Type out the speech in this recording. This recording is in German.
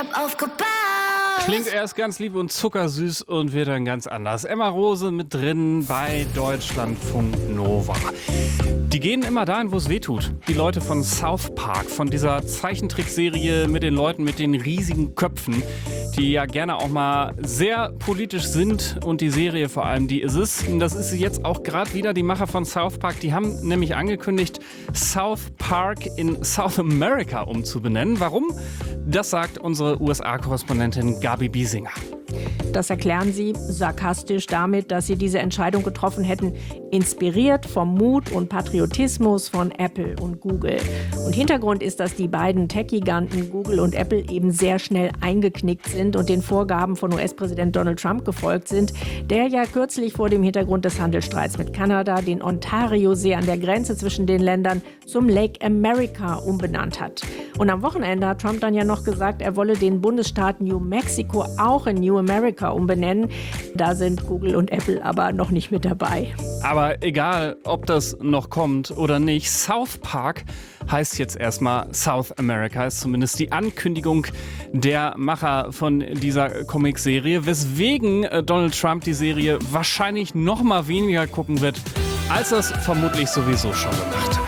Aufgebaut. Klingt erst ganz lieb und zuckersüß und wird dann ganz anders. Emma Rose mit drin bei Deutschlandfunk Nova. Die gehen immer dahin, wo es weh tut. Die Leute von South Park, von dieser Zeichentrickserie mit den Leuten mit den riesigen Köpfen, die ja gerne auch mal sehr politisch sind, und die Serie vor allem, die ist es. Und das ist sie jetzt auch gerade wieder, die Macher von South Park. Die haben nämlich angekündigt, South Park in South America umzubenennen. Warum? Das sagt unsere USA-Korrespondentin Gabi Biesinger. Das erklären sie sarkastisch damit, dass sie diese Entscheidung getroffen hätten, inspiriert vom Mut und Patriotismus von Apple und Google. Und Hintergrund ist, dass die beiden Tech-Giganten Google und Apple eben sehr schnell eingeknickt sind und den Vorgaben von US-Präsident Donald Trump gefolgt sind, der ja kürzlich vor dem Hintergrund des Handelsstreits mit Kanada den Ontario-See an der Grenze zwischen den Ländern zum Lake America umbenannt hat. Und am Wochenende hat Trump dann ja noch gesagt, er wolle den Bundesstaat New Mexico auch in New America umbenennen. Da sind Google und Apple aber noch nicht mit dabei. Aber egal, ob das noch kommt oder nicht, South Park heißt jetzt erstmal South America, ist zumindest die Ankündigung der Macher von dieser Comicserie, weswegen Donald Trump die Serie wahrscheinlich noch mal weniger gucken wird, als er es vermutlich sowieso schon gemacht hat.